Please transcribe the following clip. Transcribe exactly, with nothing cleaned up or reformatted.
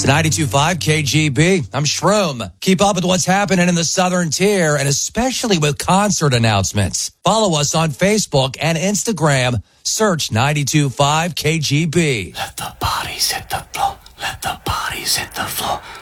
It's ninety-two point five K G B. I'm Shroom. Keep up with what's happening in the Southern Tier, and especially with concert announcements. Follow us on Facebook and Instagram. Search ninety-two point five K G B. Let the bodies hit the floor. Let the bodies hit the floor.